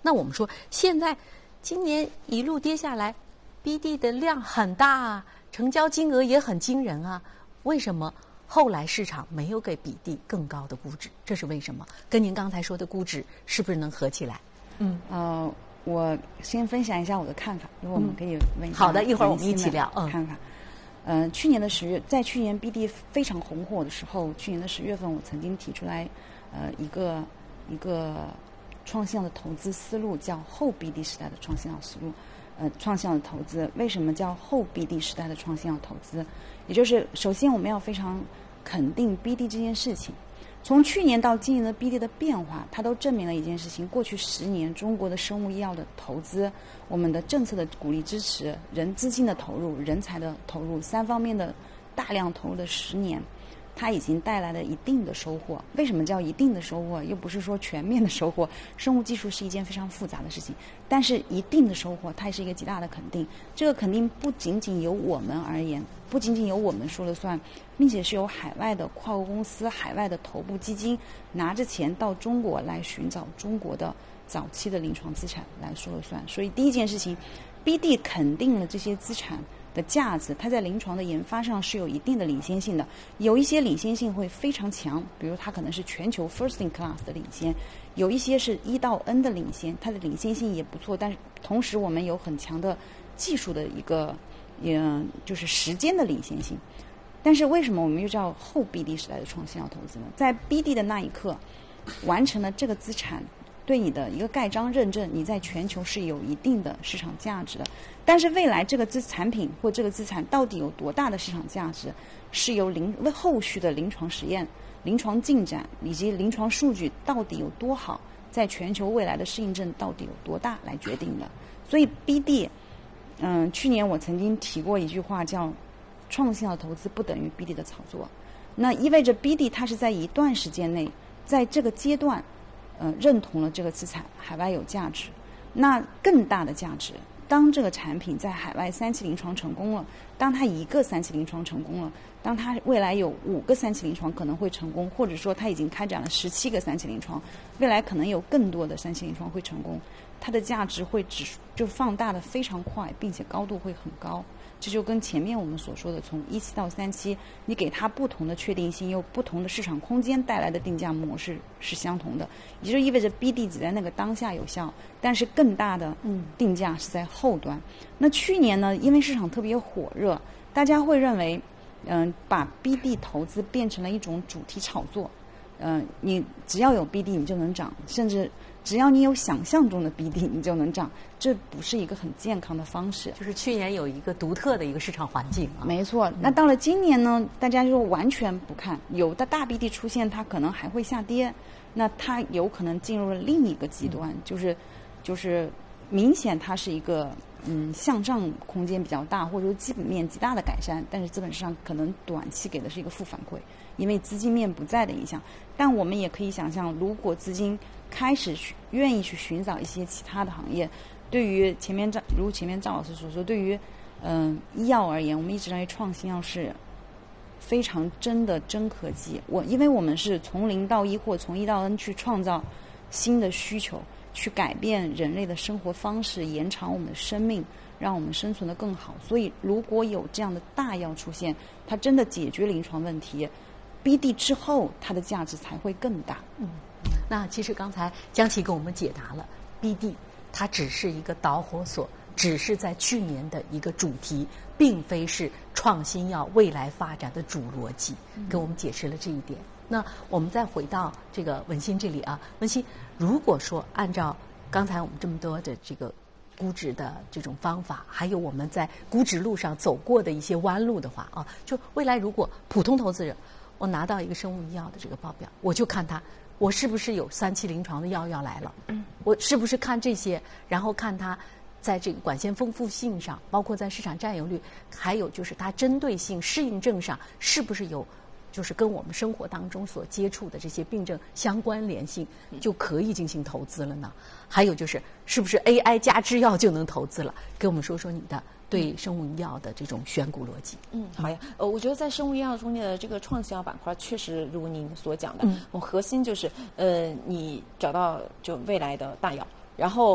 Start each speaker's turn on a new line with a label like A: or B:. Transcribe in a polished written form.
A: 那我们说现在今年一路跌下来，BD 的量很大啊，成交金额也很惊人啊，为什么后来市场没有给比地更高的估值？这是为什么？跟您刚才说的估值是不是能合起来？
B: 我先分享一下我的看法，因为我们可以问一下。
A: 好的，一会儿我们一起聊。
B: 看法。去年的10月，在去年 BD 非常红火的时候，去年的10月份，我曾经提出来，一个创新的投资思路，叫后 BD 时代的创新思路。创新的投资为什么叫后 BD 时代的创新投资？也就是首先我们要非常肯定 BD 这件事情。从去年到今年的 BD 的变化，它都证明了一件事情：过去10年中国的生物医药的投资，我们的政策的鼓励支持、资金的投入、人才的投入3方面的大量投入的10年，它已经带来了一定的收获。为什么叫一定的收获？又不是说全面的收获。生物技术是一件非常复杂的事情，但是一定的收获，它也是一个极大的肯定。这个肯定不仅仅由我们而言，不仅仅由我们说了算，并且是由海外的跨国公司、海外的头部基金拿着钱到中国来寻找中国的早期的临床资产来说了算。所以第一件事情 ，BD 肯定了这些资产的价值，它在临床的研发上是有一定的领先性的，有一些领先性会非常强，比如它可能是全球 first in class 的领先，有一些是1到 N 的领先，它的领先性也不错，但是同时我们有很强的技术的一个，就是时间的领先性。但是为什么我们又叫后 BD 时代的创新投资呢？在 BD 的那一刻，完成了这个资产对你的一个盖章认证，你在全球是有一定的市场价值的。但是未来这个产品或这个资产到底有多大的市场价值，是由后续的临床实验、临床进展以及临床数据到底有多好，在全球未来的适应症到底有多大来决定的。所以 BD，去年我曾经提过一句话叫创新的投资不等于 BD 的炒作，那意味着 BD 它是在一段时间内，在这个阶段认同了这个资产海外有价值，那更大的价值，当这个产品在海外3期临床成功了，当它1个3期临床成功了，当它未来有5个3期临床可能会成功，或者说它已经开展了17个3期临床，未来可能有更多的3期临床会成功，它的价值会就放大的非常快，并且高度会很高。这就跟前面我们所说的从1期到3期，你给它不同的确定性，又不同的市场空间带来的定价模式是相同的，也就意味着 BD 只在那个当下有效，但是更大的定价是在后端。那去年呢，因为市场特别火热，大家会认为把 BD 投资变成了一种主题炒作，你只要有 BD 你就能涨，甚至只要你有想象中的 BD 你就能涨，这不是一个很健康的方式。
A: 就是去年有一个独特的一个市场环境啊。
B: 没错，那到了今年呢，大家就完全不看，有的大 BD 出现它可能还会下跌，那它有可能进入了另一个极端，就是明显它是一个向上空间比较大，或者说基本面极大的改善，但是资本市场可能短期给的是一个负反馈，因为资金面不在的影响。但我们也可以想象，如果资金开始愿意去寻找一些其他的行业，对于如前面赵老师所说，对于医药而言，我们一直认为创新药是非常真的真科技。因为我们是从0到1或从1到 N 去创造新的需求，去改变人类的生活方式，延长我们的生命，让我们生存得更好。所以如果有这样的大药出现，它真的解决临床问题， BD 之后它的价值才会更大。
A: 那其实刚才江琦给我们解答了 BD 它只是一个导火索，只是在去年的一个主题，并非是创新药未来发展的主逻辑，给我们解释了这一点。那我们再回到这个文心这里啊，文心，如果说按照刚才我们这么多的这个估值的这种方法，还有我们在估值路上走过的一些弯路的话啊，就未来如果普通投资者，我拿到一个生物医药的这个报表，我就看它我是不是有3期临床的药要来了，我是不是看这些，然后看它在这个管线丰富性上，包括在市场占有率，还有就是它针对性适应症上是不是有就是跟我们生活当中所接触的这些病症相关联性，就可以进行投资了呢？还有就是是不是 AI 加制药就能投资了？给我们说说你的对生物医药的这种选股逻辑。
C: 好呀，我觉得在生物医药中间的这个创新药板块，确实如您所讲的，核心就是你找到就未来的大药，然后